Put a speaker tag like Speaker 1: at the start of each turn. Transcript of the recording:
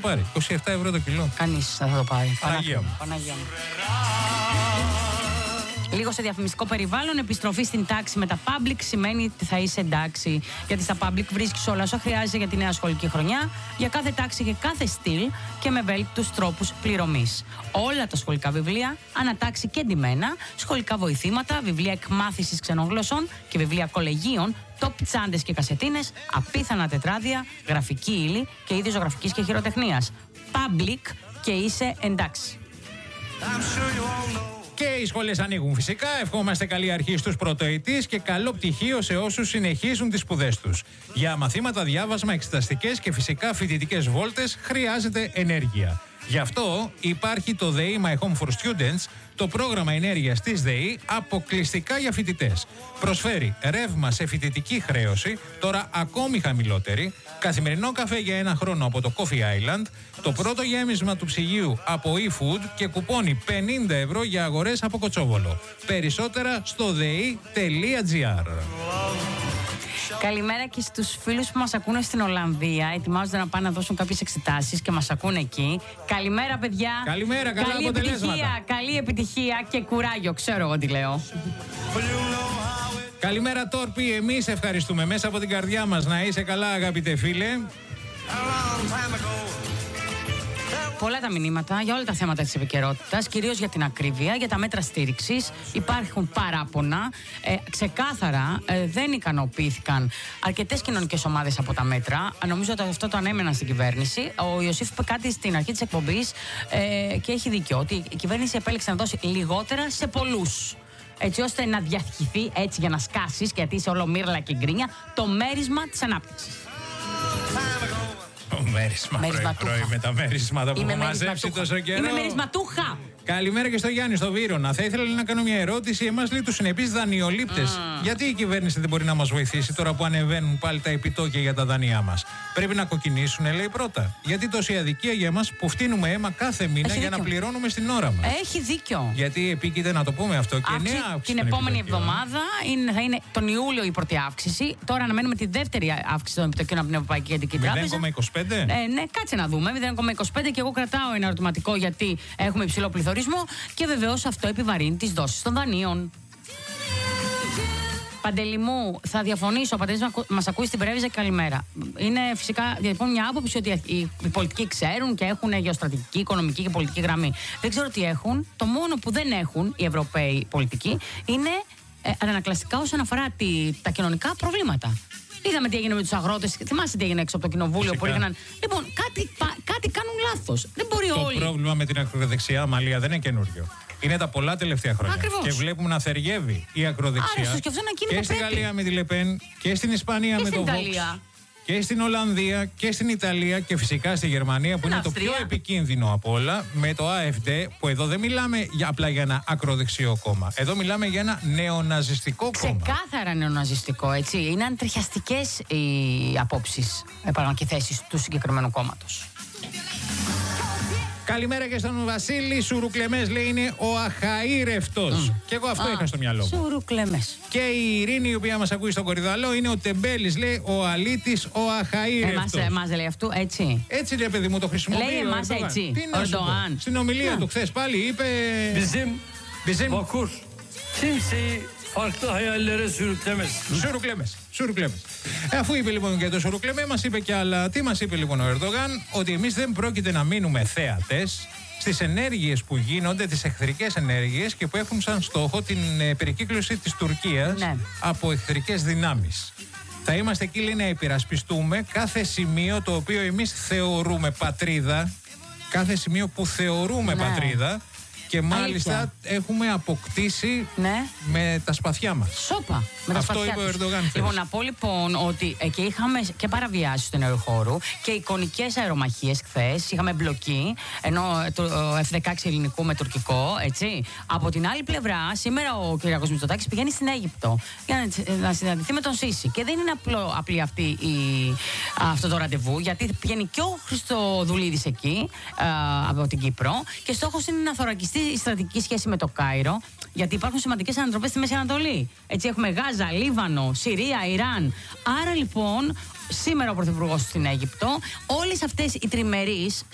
Speaker 1: πάρει? 27 ευρώ το κιλό.
Speaker 2: Κανείς δεν θα το πάρει.
Speaker 1: Παναγία μου.
Speaker 2: Παναγία μου. Λίγο σε διαφημιστικό περιβάλλον, επιστροφή στην τάξη με τα public σημαίνει ότι θα είσαι εντάξει. Γιατί στα public βρίσκεις όλα όσα χρειάζεσαι για τη νέα σχολική χρονιά, για κάθε τάξη και κάθε στυλ και με ευέλικτους τρόπους πληρωμής. Όλα τα σχολικά βιβλία, ανατάξει και εντυμένα, σχολικά βοηθήματα, βιβλία εκμάθησης ξενών γλωσσών και βιβλία κολεγίων, top τσάντες και κασετίνες, απίθανα τετράδια, γραφική ύλη και είδη ζωγραφικής και χειροτεχνίας. Public και είσαι εντάξει.
Speaker 1: Και οι σχολές ανοίγουν φυσικά. Ευχόμαστε καλή αρχή στους πρωτοετής και καλό πτυχίο σε όσους συνεχίζουν τις σπουδές τους. Για μαθήματα, διάβασμα, εξεταστικές και φυσικά φοιτητικές βόλτες χρειάζεται ενέργεια. Γι' αυτό υπάρχει το ΔΕΗ My Home for Students, το πρόγραμμα ενέργειας της ΔΕΗ αποκλειστικά για φοιτητές. Προσφέρει ρεύμα σε φοιτητική χρέωση, τώρα ακόμη χαμηλότερη, καθημερινό καφέ για 1 χρόνο από το Coffee Island, το πρώτο γέμισμα του ψυγείου από eFood και κουπόνι 50 ευρώ για αγορές από Κοτσόβολο. Περισσότερα στο dei.gr.
Speaker 2: Καλημέρα και στους φίλους που μας ακούνε στην Ολλανδία. Ετοιμάζονται να πάνε να δώσουν κάποιες εξετάσεις και μας ακούνε εκεί. Καλημέρα, παιδιά.
Speaker 1: Καλημέρα, καλά
Speaker 2: καλή
Speaker 1: αποτελέσματα.
Speaker 2: επιτυχία, καλή επιτυχία και κουράγιο. Ξέρω εγώ τι λέω.
Speaker 1: Καλημέρα, Τόρπι. Εμείς ευχαριστούμε μέσα από την καρδιά μας. Να είσαι καλά, αγαπητέ φίλε.
Speaker 2: Πολλά τα μηνύματα για όλα τα θέματα της επικαιρότητας, κυρίως για την ακρίβεια, για τα μέτρα στήριξης. Υπάρχουν παράπονα. Ξεκάθαρα δεν ικανοποιήθηκαν αρκετές κοινωνικές ομάδες από τα μέτρα. Νομίζω ότι αυτό το ανέμεναν στην κυβέρνηση. Ο Ιωσήφ είπε κάτι στην αρχή της εκπομπής και έχει δίκιο, ότι η κυβέρνηση επέλεξε να δώσει λιγότερα σε πολλούς. Έτσι ώστε να διαχειριστεί, έτσι για να σκάσεις, γιατί είσαι όλο μύρλα και γκρίνια, το μέρισμα της ανάπτυξης.
Speaker 1: Μέρισμα πρωί με τα μέρισματα που έχω μαζέψει τόσο καιρό.
Speaker 2: Είμαι μερισματούχα.
Speaker 1: Καλημέρα και στο Γιάννη, στο Βύρωνα. Θα ήθελα να κάνω μια ερώτηση. Εμάς λέει τους συνεπείς δανειολήπτες. Γιατί η κυβέρνηση δεν μπορεί να μας βοηθήσει τώρα που ανεβαίνουν πάλι τα επιτόκια για τα δανειά μας? Πρέπει να κοκκινήσουν, λέει πρώτα. Γιατί τόση αδικία για εμάς που φτύνουμε αίμα κάθε μήνα για να πληρώνουμε στην ώρα μας?
Speaker 2: Έχει δίκιο.
Speaker 1: Γιατί επίκειται να το πούμε αυτό και νέα αύξηση.
Speaker 2: Την επόμενη εβδομάδα θα είναι τον Ιούλιο η πρώτη αύξηση. Τώρα αναμένουμε τη δεύτερη αύξηση των επιτοκίων από την Ευρωπαϊκή Κεντρική Τράπεζα.
Speaker 1: 0,25.
Speaker 2: Ναι, κάτσε να δούμε. 0,25 και εγώ κρατάω ένα ερωτηματικό γιατί έχουμε υψηλό πληθωρισμό και βεβαίως αυτό επιβαρύνει τις δόσεις των δανείων. Παντελή μου, θα διαφωνήσω. Ο Παντελής μας ακούει στην Πρέβιζα. Καλημέρα. Είναι φυσικά διατυπώνει μια άποψη ότι οι πολιτικοί ξέρουν και έχουν γεωστρατηγική, οικονομική και πολιτική γραμμή. Δεν ξέρω τι έχουν. Το μόνο που δεν έχουν οι Ευρωπαίοι πολιτικοί είναι ανακλαστικά όσον αφορά τα κοινωνικά προβλήματα. Είδαμε τι έγινε με τους αγρότες. Θυμάσαι τι έγινε έξω από το κοινοβούλιο που έγιναν. Λοιπόν, κάτι κάνουν λάθος. Δεν μπορεί όλοι.
Speaker 1: Το πρόβλημα με την ακροδεξιά, Μαλία, δεν είναι καινούριο. Είναι τα πολλά τελευταία χρόνια.
Speaker 2: Ακριβώς.
Speaker 1: Και βλέπουμε να θεργεύει η ακροδεξιά.
Speaker 2: Άρα,
Speaker 1: και στη Γαλλία με τη Λεπέν και στην Ισπανία με τον Vox. Και στην Ολλανδία και στην Ιταλία και φυσικά στη Γερμανία που είναι το πιο επικίνδυνο από όλα, με το AfD, που εδώ δεν μιλάμε απλά για ένα ακροδεξιό κόμμα. Εδώ μιλάμε για ένα νεοναζιστικό κόμμα.
Speaker 2: Ξεκάθαρα νεοναζιστικό, έτσι. Είναι αντριχιαστικές οι απόψεις και θέσεις του συγκεκριμένου κόμματος.
Speaker 1: Καλημέρα και στον Βασίλη. Σουρουκλεμές λέει είναι ο αχαήρευτος. Και εγώ αυτό είχα στο μυαλό μου.
Speaker 2: Σουρουκλεμές.
Speaker 1: Και η Ειρήνη, η οποία μας ακούει στον Κορυδαλό, είναι ο Τεμπέλης, λέει ο αλήτης, ο αχαήρευτος.
Speaker 2: Εμάς λέει αυτό έτσι.
Speaker 1: Έτσι ρε παιδί μου, το χρησιμοποιεί.
Speaker 2: Λέει εμάς έτσι.
Speaker 1: Ερντογάν. Στην ομιλία του χθες πάλι είπε.
Speaker 3: Bizim vakur kimseyi farklı hayallere sürüklemez.
Speaker 1: Σουρουκλέμες. Αφού είπε λοιπόν και το σουρουκλεμέ, μας είπε και άλλα. Τι μας είπε λοιπόν ο Ερντογάν? Ότι εμείς δεν πρόκειται να μείνουμε θέατες στις ενέργειες που γίνονται, τις εχθρικές ενέργειες και που έχουν σαν στόχο την περικύκλωση της Τουρκίας από εχθρικές δυνάμεις. Θα είμαστε εκεί, λέει, να υπερασπιστούμε κάθε σημείο το οποίο εμείς θεωρούμε πατρίδα, κάθε σημείο που θεωρούμε πατρίδα. Και μάλιστα έχουμε αποκτήσει με τα σπαθιά μας.
Speaker 2: Σόπα. Με τα
Speaker 1: αυτό είπε ο Ερντογάν.
Speaker 2: Λοιπόν, να πω λοιπόν ότι και είχαμε και παραβιάσεις του αεροχώρου και εικονικές αερομαχίες χθες. Είχαμε μπλοκή, ενώ το F-16 ελληνικού με τουρκικό, έτσι. Από την άλλη πλευρά, σήμερα ο κ. Μητσοτάκης πηγαίνει στην Αίγυπτο για να συναντηθεί με τον Σίση. Και δεν είναι απλή αυτό το ραντεβού, γιατί πηγαίνει και ο Χριστοδουλίδης εκεί, από την Κύπρο, και στόχος είναι να θωρακιστεί η στρατηγική σχέση με το Κάιρο, γιατί υπάρχουν σημαντικές ανατροπές στη Μέση Ανατολή. Έτσι, έχουμε Γάζα, Λίβανο, Συρία, Ιράν. Άρα λοιπόν, σήμερα ο Πρωθυπουργός στην Αίγυπτο, όλες αυτές οι τριμερείς